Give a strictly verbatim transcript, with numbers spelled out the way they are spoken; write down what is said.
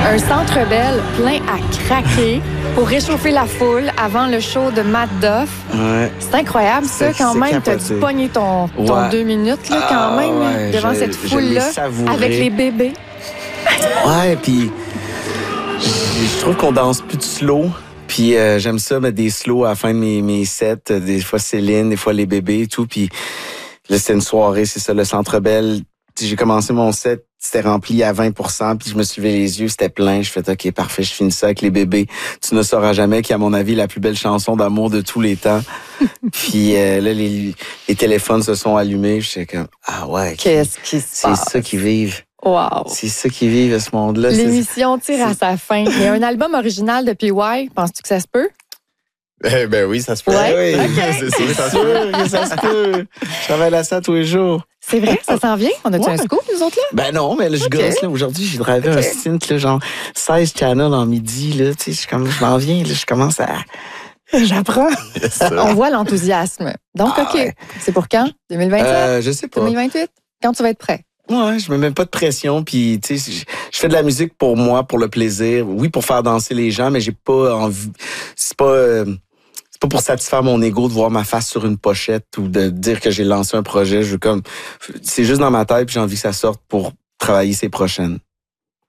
Un Centre Bell plein à craquer pour réchauffer la foule avant le show de Matt Duff. Ouais. C'est incroyable, ça, C'est- quand c'est même. T'as capoté. dû pogner ton, ton Ouais. deux minutes, là, quand Ah, même, ouais, devant je- cette je l'ai foule-là, savouré. avec les bébés. Ouais, puis je je trouve qu'on danse plus de slow. Puis euh, j'aime ça mettre des slows à la fin de mes, mes sets. Des fois Céline, des fois les bébés et tout. Puis là, c'était une soirée, c'est ça, le Centre Bell. J'ai commencé mon set, c'était rempli à vingt pour cent, puis je me suis levé les yeux, c'était plein. Je fais OK, parfait, je finis ça avec les bébés. Tu ne sauras jamais, qui, à mon avis, est la plus belle chanson d'amour de tous les temps. Puis euh, là, les, les téléphones se sont allumés. Je suis comme, ah ouais, Qu'est-ce qui se c'est passe? ça qu'ils vivent. Wow. C'est ça qu'ils vivent à ce monde-là. C'est- L'émission tire à sa fin. Il y a un album original de P Y. Penses-tu que ça se peut? Eh ben oui, ça se peut. Ouais. oui, Ok. c'est sûr, ça c'est se peut. sûr que ça se peut. Je travaille à ça tous les jours. C'est vrai? Ça s'en vient? On a-tu Ouais. un scoop, nous autres, là? Ben non, mais là, je Ok. gosse, là. Aujourd'hui, j'ai drivé Ok. un synth, là, genre seize channels en midi, là. Tu sais, je suis comme, je m'en viens, là. Je commence à... J'apprends. Yes, sir. On voit l'enthousiasme. Donc, Ah OK. ouais. C'est pour quand? deux mille vingt-sept? Euh, je sais pas. deux mille vingt-huit? Quand tu vas être prêt? Ouais, je me mets pas de pression, puis tu sais, je je fais de la musique pour moi, pour le plaisir. Oui, pour faire danser les gens, mais j'ai pas envie. C'est pas, euh, c'est pas pour satisfaire mon ego de voir ma face sur une pochette ou de dire que j'ai lancé un projet. Je veux comme, c'est juste dans ma tête, puis j'ai envie que ça sorte pour travailler ces prochaines.